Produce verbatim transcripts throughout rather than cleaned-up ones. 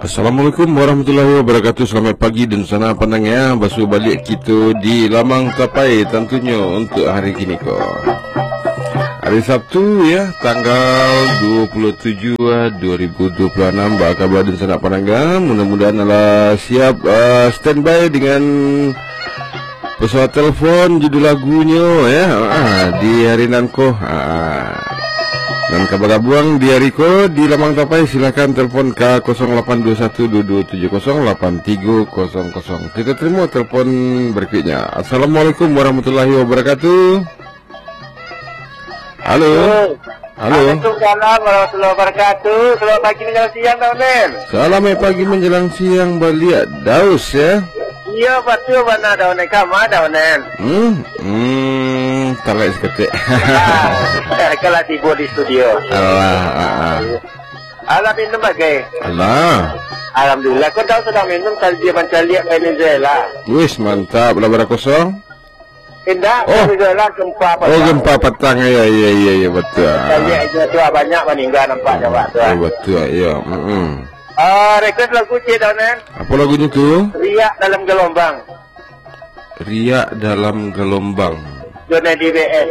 Assalamualaikum warahmatullahi wabarakatuh. Selamat pagi dan sana pandang ya. Basuh balik kita di Lamang Tapai tentunya untuk hari kini ko. Hari Sabtu ya, tanggal dua puluh tujuh dua ribu dua puluh enam. Apa khabar dan sana pandang? Mudah-mudahan adalah siap uh, standby dengan pesawat telefon judul lagunya ya. Ah, di hari nanko. Ah. Dan kabar buang di Ariko di Lamang Tapai, silakan telepon ke nol delapan dua satu dua dua tujuh nol delapan tiga nol nol. Kita terima telepon berikutnya. Assalamualaikum warahmatullahi wabarakatuh. Halo. Halo. Waalaikumsalam warahmatullahi wabarakatuh. Selamat pagi menjelang siang, Daun. Selamat pagi menjelang siang, Baliak Daus ya. Iya betul mana Daun kama Daun. Hmm. Hmm. Tarik seketik. Ah, kalau tiba di studio. Allah. Ah. Alam minum bagai. Allah. Alhamdulillah. Kau tahu sedang minum tadi dia mencari Venezuela. Wis mantap. Labara kosong. Indah. Oh. Venezuela gempa petang. Oh, gempa petang ya, ya, ya, ya betul. Tadi itu tua banyak meninggal nampaknya Pak. Oh, betul ya. Mm-hmm. Ah, request lagu C Daun. Apa lagunya tuh? Riak dalam gelombang. Riak dalam gelombang. Zona D B S.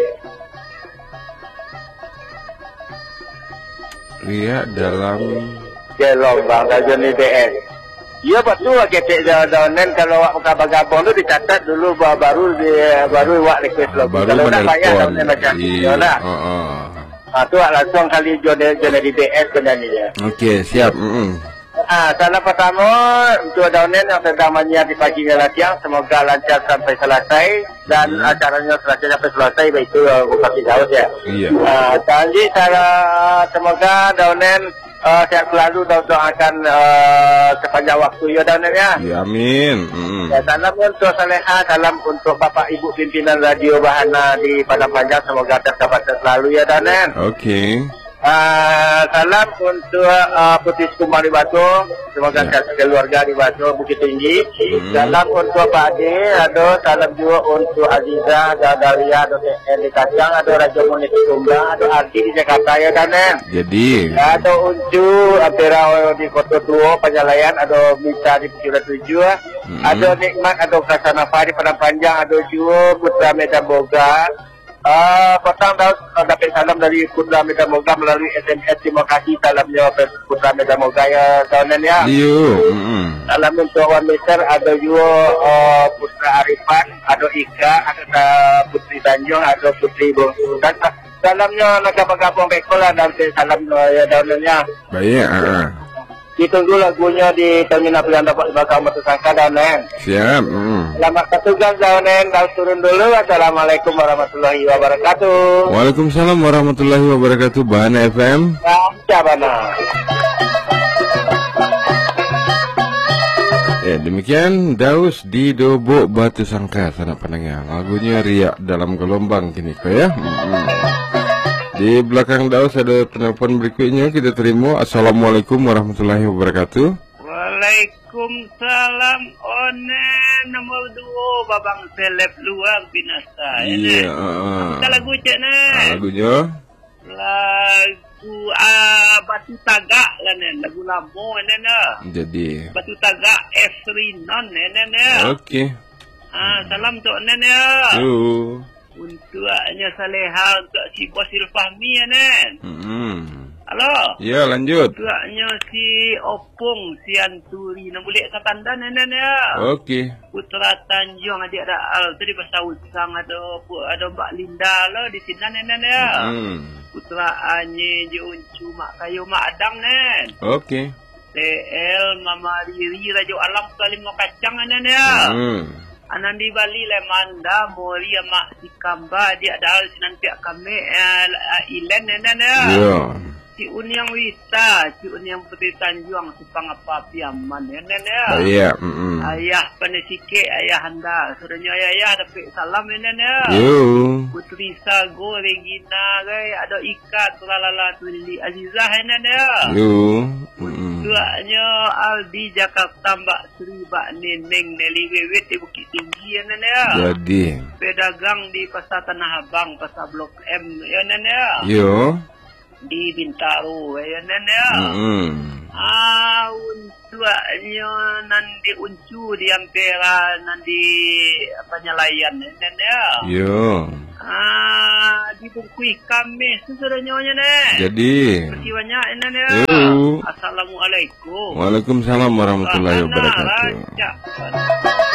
Riak dalam gelombang dan zona D B S. Ya betul ketek daunan kalau awak buka bagabong tu dicatat dulu baru dia baru awak request lagu. baru Kalau nak bayar menelpon. daunan macam Iya. lah. Oh, oh. Ah tu awak langsung kali zona zona D B S kena ni dia. Okey, siap. Mm-mm. Ah, salam pertama untuk daunan yang sedang menyiap di pagi dan siang, semoga lancar sampai selesai dan hmm. acaranya selesai sampai selesai baik itu Bupati Daud ya. Iya. Ah, jadi saya semoga daunan uh, sehat selalu dan doakan uh, sepanjang waktu ya daunan ya. Ya, amin. Mm. Ya, salam untuk Saleha, salam untuk Bapak Ibu pimpinan Radio Bahana di Padang Panjang, semoga terdapat selalu ya daunan. Okey. Uh, salam untuk uh, Putri Kumari Batu, semoga Ya. yeah. keluarga di Batu Bukit Tinggi. Hmm. Salam untuk Pak Ade, ada salam juga untuk Aziza, ada Dalia, ada Eli Kacang, ada Raja Munis Tumbang, ada Ardi di Jakarta ya Danen. Jadi, Ada Uncu, Apera di Kota Tua, Penjalayan, ada Mita di Pujura Tujuh, Hmm. ada Nikmat, ada Kasanafa di Padang Panjang, ada juga Putra Medan Boga. Ah, uh, petang dah uh, dapat salam dari Putra Medan Moga melalui S M S. Terima kasih salamnya Putra Medan Moga ya kawanan ya. Liu. Mm. Salam untuk Wan Meter, ada juga uh, Putra Arifan, ada Ika, ada uh, Putri Tanjung, ada Putri Bongsu. Dan uh, salamnya nak gabung bekola dan salam uh, ya kawanannya. Baik. Uh. Ditunggu lagunya di terminal pilihan dapat sebagai amat tersangka Daunen. Siap. Mm. Selamat bertugas Daunen. Daun turun dulu. Assalamualaikum warahmatullahi wabarakatuh. Waalaikumsalam warahmatullahi wabarakatuh. Bahana F M. Baca bana. Ya, demikian Daus di Dobok Batu Sangka sana pandangnya. Lagunya Riak dalam gelombang kini ko ya. Mm-hmm. Di belakang Daus ada penelpon berikutnya, kita terima. Assalamualaikum warahmatullahi wabarakatuh. Waalaikumsalam. Onen nomor dua babang seleb luar binasa. Iya. Uh, Kita lagu cek ne. lagunya Lagu ah, Batu Tagak lah nen. Lagu lama nen. jadi. Batu Tagak Esrinon nen. Okey. Ah, salam untuk nen ya. Yo. Untuk hanya Saleha, untuk si Bosil Fahmi nen. Hmm. Halo. Ya, lanjut. Tuaknya si Opung, si Anturi, nak boleh ketandan nenek ya. Okey. Putra Tanjung adik ada al tadi pasal Usang ada ada Mbak Linda lah di sini nenek ya. Hmm. Putra Anye je Uncu Mak Kayu Mak Adang nen. Okey. T L Mama Riri Raja Alam Kalim Mau Kacang nenek ya. Hmm. Anandi Bali Lemanda Mori Mak Sikamba dia ada al sinantiak kami uh, Ilen nenek ya. Ya. Si Unyang Wita, si Unyang Putri Tanjung, si Pangapa Piaman, ya nen ya. Baik. Mm. Ayah panesike, ayah anda, suruhnya ayah dapat salam ya nen ya. Yo. Putri Sago, Regina, gay, ada Ika, Tulalala, Tulili, Azizah ya nen ya. Yo. Mm. Tuanya Aldi Jakarta, Mbak Sri, Mbak Neneng, Nelly Wewet di Bukit Tinggi ya nen ya. Jadi. Pedagang di Pasar Tanah Abang, Pasar Blok M ya nen ya. Yo. Di Bintaro ya nen ya. Mm. Ah, untuk nyo nanti uncu di ampera nanti apa nyalayan nen ya. Yo. Ah, dibungkui kami sesudah nyonya nih. Jadi. Terima banyak nen ya. Yo. Assalamualaikum. Waalaikumsalam warahmatullahi wabarakatuh. Raja.